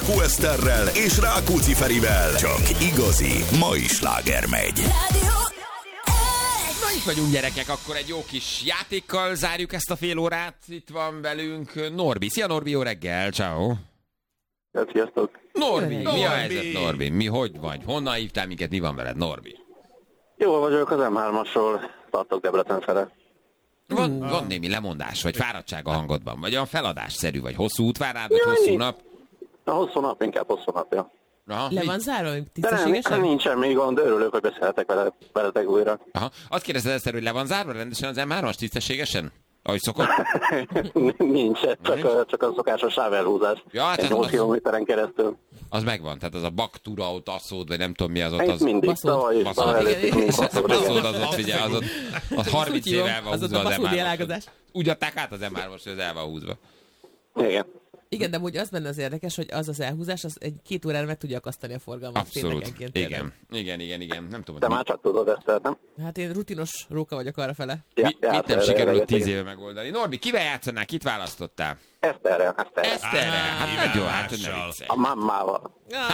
Szabó Eszterrel és Rákóczi Ferivel. Csak igazi mai sláger megy. Na, itt vagyunk, gyerekek, akkor egy jó kis játékkal zárjuk ezt a fél órát. Itt van velünk Norbi. Szia Norbi, jó reggel, ciao. Sziasztok. Norbi, mi a helyzet, Norbi? Mi, hogy vagy? Honnan hívtál minket, mi van veled, Norbi? Jól vagyok, az M3-asról tartok Debrecen fele. Van némi lemondás, vagy fáradtság a hangodban, vagy olyan feladásszerű, vagy hosszú út vár rád, vagy hosszú nap? A hosszú nap, inkább hosszú napja. Aha, Le van zárva, De tisztességesen? nincs semmi gond, örülök, hogy beszélhetek veletek újra. Aha. Azt kérdezted Eszter, hogy le van zárva rendesen az M3-as tisztességesen? Ahogy szokott? Nincs, csak a szokásos sávelhúzás. Ja, hát 8 kilométeren keresztül. Az megvan, tehát az a baktura ott, asszód, vagy nem tudom mi az ott. Ez Az... mindig tavaly is. Baszód az ott, figyelj, az ott 30 éve el van az ott húzva a az baszódi M3-as. elágazás. Úgy adták át az M3-as, hogy az el van húzva. Igen. Igen, de úgy az benne az érdekes, hogy az elhúzás, az egy 2 órára meg tudja akasztani a forgalmat. Abszolút. Péntekenként tényleg. Igen. Nem tudom, Te hogy már csak tudod ezt, nem? Hát én rutinos róka vagyok arrafele. mit nem sikerült 10 éve megoldani. Norbi, kivel játszanál? Kit választottál? Eszterre. Eszterre. Hát nagyon, hát hogy ne viccelj. A mammával.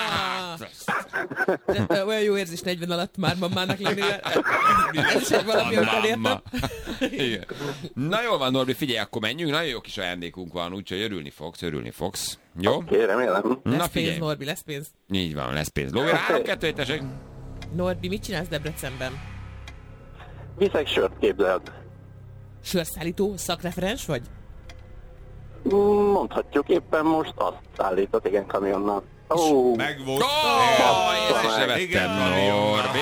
De olyan jó érzés 40 alatt már mamának lenni. Ez is egy valami, amit elértem. Igen. Na jól van, Norbi, figyelj, akkor menjünk. Nagyon jó kis ajándékunk van, úgyhogy örülni fogsz. Jó? Oké, remélem. Na Lesz figyelj. pénz, Norbi, lesz pénz. Így van, lesz pénz. Lóvér, 3-2, tessék. Norbi, mit csinálsz Debrecenben? Viszek sört, képzeld. Sörszállító, szakreferens vagy? Mondhatjuk, éppen most azt szállított, igen, kamionnal. Megvolt. Észre Igen, vettem, Norbi.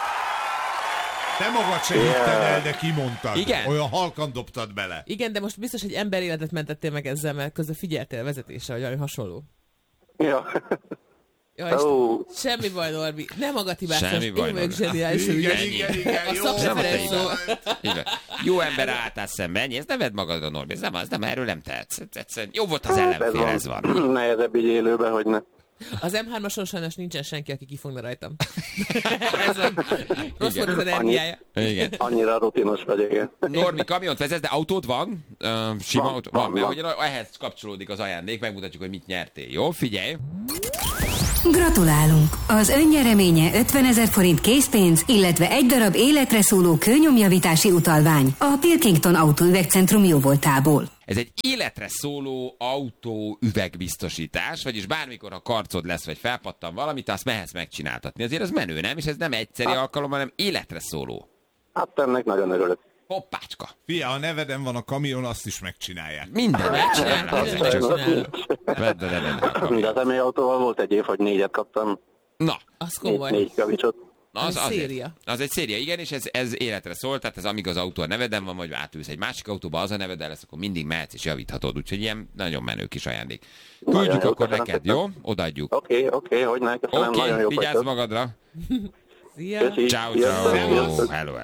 Te magad se hitted el, de kimondtad. Igen? Olyan halkan dobtad bele. Igen, de most biztos, hogy ember életet mentettél meg ezzel, mert közben figyeltél a vezetésre, vagy valami hasonló. Ja. Ja, semmi baj, Norbi. Nem magad hibáztál, Semmi baj, én vagyok Norbi. zseniális. Igen, ugye? igen, A jó. szakreferens szó. Igen. Jó ember álltál szembe, ennyi, ezt nem vedd magadra, Norbi, ez nem, erről nem tehetsz. Egyszerűen jó volt az ellenfél, ez van. Nehezebb így élőben, hogy ne. Az M3-ason sajnos nincsen senki, aki kifogna rajtam. Ez van. Rossz volt az energiája. Igen. Annyira rutinos vagy, igen. Norbi, kamiont vezetsz, de autód van? Sima Van, autó? van. Mert hogy ehhez kapcsolódik az ajándék, megmutatjuk, hogy mit nyertél. Jó, figyelj! Gratulálunk! Az önnyereménye 50 000 forint készpénz, illetve egy darab életre szóló kőnyomjavítási utalvány a Pilkington Autóüvegcentrum jóvoltából. Ez egy életre szóló autó üvegbiztosítás, vagyis bármikor, ha karcod lesz, vagy felpattan valamit, azt mehetsz megcsináltatni. Azért az menő, nem? És ez nem egyszeri alkalom, hanem életre szóló. Hát ennek nagyon örülök. Hoppácska! Fia, ha neveden van a kamion, azt is megcsinálják. Minden megcsinálnak. Minden ezek csak- megcsinálnak. Vedd a De kamiont. az személyautóval volt egy év, hogy 4-et kaptam. Na, Az komoly. 4 kavicsot. Ez azért. széria. Az egy széria, igen, és ez életre szól, tehát ez amíg az autó a neveden van, vagy átülsz egy másik autóba, az a neveden lesz, akkor mindig mehetsz és javíthatod, úgyhogy ilyen nagyon menő kis ajándék. Küldjük jó, akkor köszönöm neked, szépen. jó? Odaadjuk. Oké, hogy ne, köszönöm, nagyon jó Vigyázz vagytok. magadra. Szia. Köszi. Ciao, Sziasztok. ciao. Sziasztok. Hello.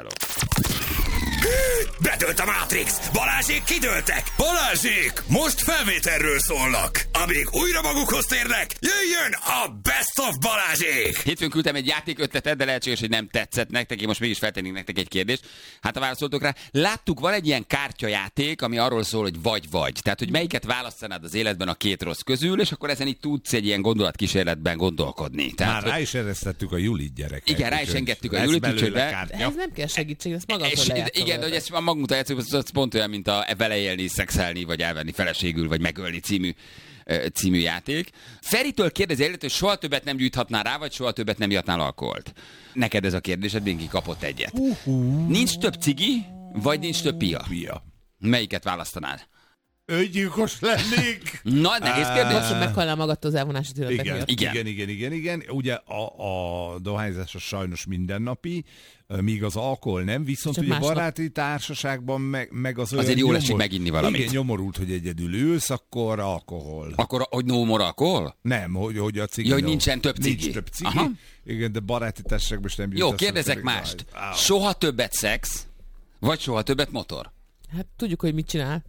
Bedőlt a Matrix! Balázsék kidőltek! Balázsék most felvételről szólnak! Amíg újra magukhoz térnek, jöjjön a Best of Balázsék! Hétfőn küldtem egy játékötletet, de lehetséges, hogy nem tetszett nektek, én most mégis feltennék nektek egy kérdést. Hát ha válaszoltok rá, láttuk, van egy ilyen kártyajáték, ami arról szól, hogy vagy. Tehát, hogy melyiket választanád az életben a 2 rossz közül, és akkor ezen itt tudsz egy ilyen gondolatkísérletben gondolkodni. Tehát, Már rá is eresztettük a Julit, gyerekek. Igen, rá is úgyhogy engedtük a lesz Julit, belőle úgyhogy be- kártya. Ez nem kell segítség, ezt magamtól és, lejátszom. igen, de hogy ezt magunkra játszunk, az pont olyan, mint a vele élni, szexelni, vagy elvenni feleségül, vagy megölni című játék. Feritől kérdezi előtt, hogy soha többet nem gyújthatnál rá, vagy soha többet nem ihatnál alkoholt. Neked ez a kérdésed, Binki kapott egyet. Nincs több cigi, vagy nincs több pia? Pia. Melyiket választanád? Öngyilkos lennék. Na, nehéz kérdés. Most, hogy meghalnál magadtól az elvonási tünetek miatt. Igen. Ugye a dohányzás az sajnos mindennapi, míg az alkohol nem, viszont Csak ugye másnap. baráti társaságban meg az olyan Azért jól esik meginni valamit. Igen, nyomorult, hogy egyedül ülsz, akkor alkohol. Akkor, hogy no more alkohol? Nem, hogy a cigi. Ja, hogy nincsen több cigi. Nincs több cigi. Aha. Igen, de baráti társaságban is nem Jó, gyűjtesz, kérdezek akkor mást. dohány. Soha többet szex, vagy soha többet motor? Hát tudjuk, hogy mit csinál.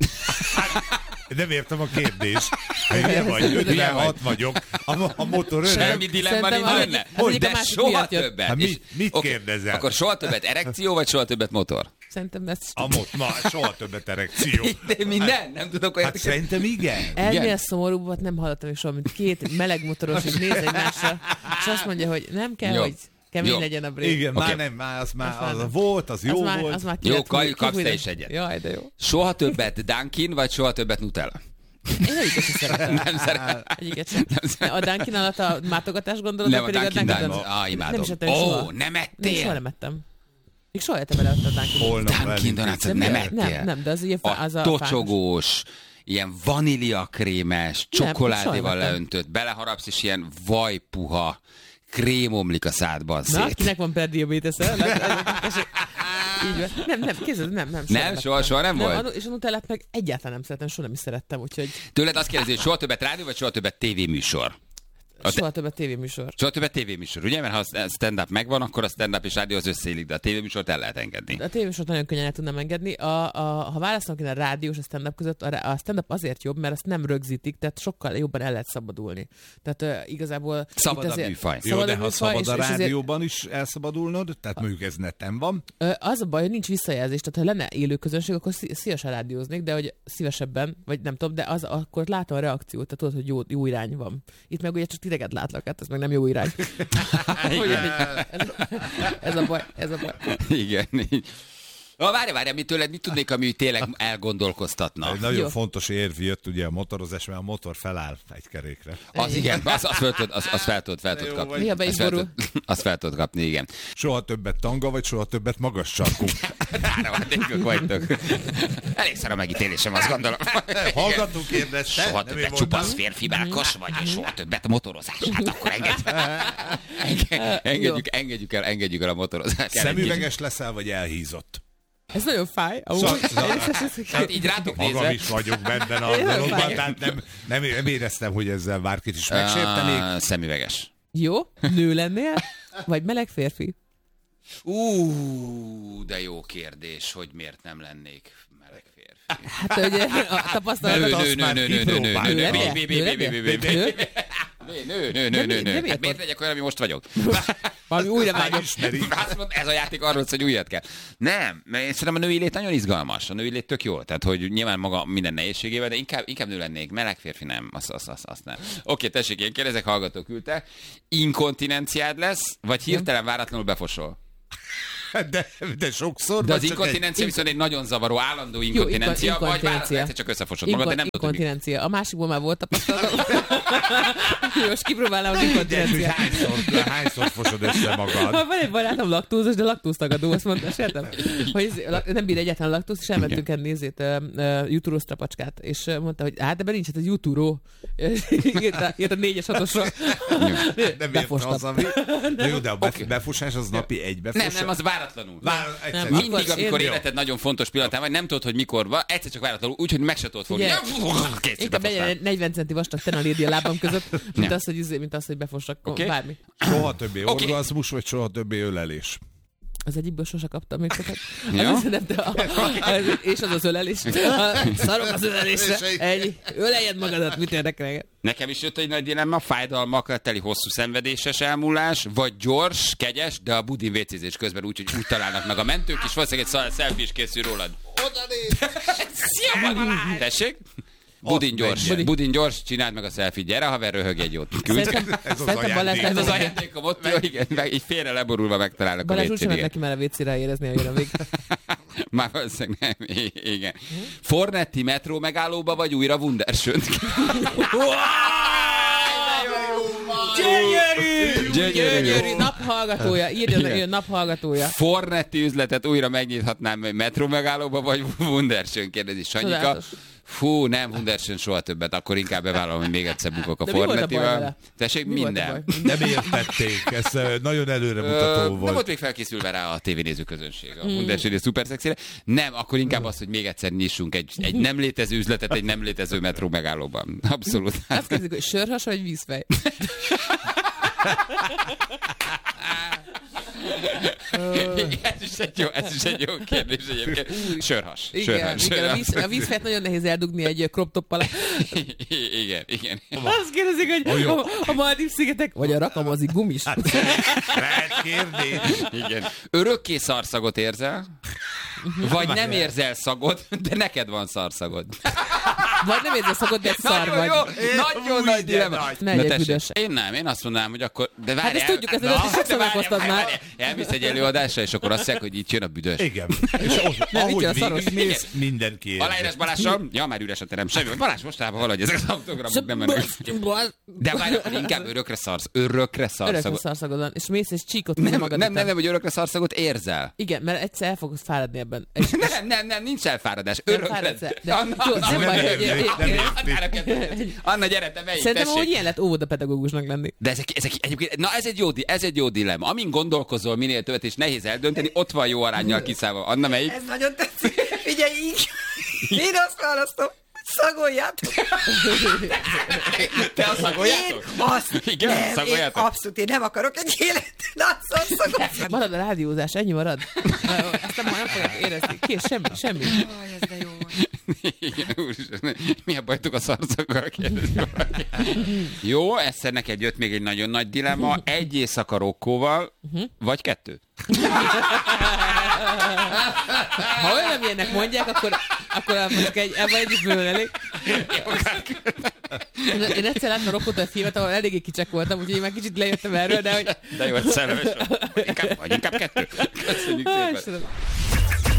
Nem értem a kérdést. Hülye vagy, 56 vagyok. A motor öreg. Semmi dilemma Szerintem nincs az benne. egyik- az egyik a De másik soha miatt jött. többet. Hát És- mit oké, kérdezel? Akkor soha többet erekció, vagy soha többet motor? Szerintem ez... Soha többet erekció. De minden? Nem tudok olyat. Hát szerintem igen. Ennél szomorúbbat nem hallottam még soha, mint két meleg motoros, így néz egymásra, és azt mondja, hogy nem kell, Jó. hogy kemény Jó. legyen a brég. Igen, Oké. az volt, az jó volt. Az már Jó, kapsz te is egyet. Jaj, de jó. Soha többet Dunkin, vagy soha többet Nutella? Én egyiket sem szeretem. Nem szeretem. Egyiket sem. A Dunkin alatt a mátogatás gondolod, Nem, a pedig Dunkin Dunkin Donuts. Imádom. Nem is ettem soha. Nem Még soha ettél? nem ettem. Még soha ettem előtt a Dunkin. Holnap Dunkin Donuts-ot nem ettél? Nem, de az ugye az a tocsogós, ilyen vaníliakrémes, csokoládéval soha nem leöntött, beleharapsz, és ilyen vajpuha, krém omlik a szádban Na, szét. kinek van prediabetes-e? Így van. Nem, képzeld, nem. Nem, soha nem volt? És a Nutellát meg egyáltalán nem szeretem, soha nem is szerettem, úgyhogy Tőled azt kérdezi, hogy soha többet rádió, vagy soha többet tévéműsor? soha többet tévéműsor. Soha többet tévéműsor, ugye? Mert ha a stand-up megvan, akkor a stand-up és rádió az összeillik, de a tévéműsort el lehet engedni. A tévéműsort nagyon könnyen el tudnám engedni. Ha választanak a rádió és a stand-up között, a stand-up azért jobb, mert azt nem rögzítik, tehát sokkal jobban el lehet szabadulni. Tehát igazából... Szabad itt a azért- műfaj. Jó, de a ha műfaj, szabad a és azért- rádióban is elszabadulnod, tehát mondjuk ez neten van. Az a baj, hogy nincs visszajelzés, tehát ha lenne élő közönség, akkor szívesen rádióznék, de hogy szívesebben, vagy nem tudom, de akkor látom a reakciót, tehát tudod, hogy jó irány van. Itt meg ugye csak titeket látlak, hát ez meg nem jó irány. ez a baj. Igen. Várj, mit tudnék, ami tényleg elgondolkoztatna? Egy nagyon Jó. fontos érv jött ugye a motorozás, mert a motor feláll egy kerékre. Az igen, azt fel tudod kapni. Mi, ha be is borul? Azt fel tudod kapni, igen. Soha többet tanga, vagy soha többet magas sarkú. Ráravatnékök vagytok. Elég szar a megítélésem, azt gondolom. Hallgatunk kérdezte. Soha többet csupasz férfi melkos, vagy soha többet motorozás. Hát akkor engedjük el a motorozást. Szemüveges leszel, vagy elhízott? Ez nagyon fáj. Hát így rátok Magam nézve. is vagyok benne a dologban, tehát nem éreztem, hogy ezzel bárkit is megsértenék. Szemüveges. Jó, nő lennél, vagy meleg férfi? De jó kérdés, hogy miért nem lennék meleg férfi. Hát ugye a tapasztalatot... Nő. Hát miért legyek olyan, ami most vagyok? Valami újra vágyom. Azt mondod, ez a játék arról, hogy újat kell. Nem, mert én szerintem a női lét nagyon izgalmas. A női lét tök jó. Tehát, hogy nyilván maga minden nehézségével, de inkább nő lennék. Meleg férfi nem. Azt nem. Oké, tessék, én kérdezek, hallgatók küldte. Inkontinenciád lesz, vagy hirtelen váratlanul befosol? De sokszor. De az vagy csak inkontinencia viszont egy nagyon zavaró, állandó inkontinencia, vagy váratlanul egyszer csak összefosod magad, de nem tudod, hogy Inkontinencia. A másikból már volt tapasztalatom. Most kipróbálnám az inkontinenciát. Hányszor fosod össze magad? Van egy barátom laktózos, de laktóztagadó, azt mondta, sértem, hogy nem bír egyáltalán laktóz, és elmentünk enni nézét, jutúró strapacskát, és mondta, hogy hát ebben nincs, hát ez jutúró. Írt a 4-es 6-osra. Nem érte az, ami... Na jó, de a befosás az napi egy befosás. Nem, az váratlanul. Nem, Mindig, akkor amikor én- életed nagyon fontos pillanatán vagy, nem tudod, hogy mikor van, egyszer csak váratlanul, úgyhogy meg se tudod fogni. Ugye, Kész, Inkább befostál. legyen egy 40 centi vastag tenalédi a lábam között, mint az, hogy befossak bármi. Soha többé orgazmus, vagy soha többé ölelés. Az egyikből sose kaptam még sokat. Ja? És az ölelés. Szarok az ölelésre. Öleljed magadat, mit érdekel? Nekem is jött egy nagy dilemma, fájdalmakkal teli hosszú szenvedéses elmúlás, vagy gyors, kegyes, de a budin vécézés közben úgy találnak meg a mentők, és valószínűleg egy selfie is készül rólad. Szia, tessék? Budin gyors, csináld meg a selfie, gyere haver, röhög egy jót. Szerintem Balázs Ez az ajándékom ott, jó, igen, meg így félre leborulva megtalálnak a Balázs úgy sem ment vécén. neki már a vécére érezni, hogy jön a vég. Már valószínűleg nem, igen. Fornetti metró megállóba, vagy újra Wunderschönt? Gyönyörű! Naphallgatója, írjon naphallgatója. Fornetti üzletet újra megnyithatnám metró megállóba, vagy Wunderschön, kérdezi Sanyika. Csodálatos. Fú, nem Wunderschön soha többet, akkor inkább bevállalom, hogy még egyszer bukok a De mi volt a baj Fornettivel. vele? Tessék, Mi volt a minden. baj? Nem értették, ez nagyon előremutató Nem volt. volt még felkészülve rá a tévénéző közönség a Wunderschön és szuperszexire. Nem, akkor inkább az, hogy még egyszer nyissunk egy nem létező üzletet egy nem létező metró megállóban. Abszolút. Azt kérdezik, hogy sörhas vagy vízfej? Ez is egy jó kérdés egyébként. Sörhas. Igen, a vízfejet nagyon nehéz eldugni egy crop top alá. Igen. Azt kérdezik, hogy a Maldív-szigetek, vagy a rakamozi gumis. Lehet kérdés. Igen. Örökké szarszagot érzel? Vagy nem érzel szagot, de neked van szarszagod. Vagy nem érzed szakot, de egy szar Nagyon vagy. jó, nagyon nagy dilemma. Ne legyek büdös. Én nem, én azt mondanám, hogy akkor... De várjál, Hát ezt tudjuk, ezt sokszor meghoztad már. Elmész egy előadásra, és akkor azt mondják, hogy itt jön a büdös. Igen. És ahogy a szaros. végigmész, mindenki érzi. Aláírás Balással? Ja, már üres a terem. Semmi. Balázs mostában valahogy ezek az autogramok nem mennek. De várj, akkor inkább örökre szarsz. Örökre Örökre szarszagod van, és mész és csíkot magad Nem, hogy örökre szarszagot érzel. Igen, mert egyszer el fogsz fáradni ebben. Nem, nincs elfáradás. Nem Örökre. fáradsz el. De- Jó, nem baj. Anna, gyere, te vegyük, Szerintem, hogy tessék. ilyen lett óvodapedagógusnak lenni. De ezek egyébként, na ez egy jó dilemma. Amin gondolkozol minél többet, és nehéz eldönteni, ott van jó aránnyal kiszállva. Anna, melyik? Ez nagyon tetszik. Figyelj így. Én azt választom. Szagoljátok. Te a szagoljátok? Én azt Igen, nem, szagoljátok? én abszolút, én nem akarok egy életlen szagot. Marad a rádiózás, ennyi marad. Aztán már nem fogják érezni. Kész, semmi. Aj, ez de jó. Igen, úristen, mi a bajtuk a szarszagokkal kérdezni valaki? Jó, egyszer neked jött még egy nagyon nagy dilemma. Egy éjszaka Rokkóval, vagy 2? Ha olyan ilyenek mondják, akkor mondjuk ebben egy is bőven elég. Én egyszer láttam Rokkót a filmet, ahol eléggé kicsek voltam, úgyhogy én már kicsit lejöttem erről, de hogy... De jó, hogy szellemes. Vagy inkább 2. Köszönjük szépen. Istenem.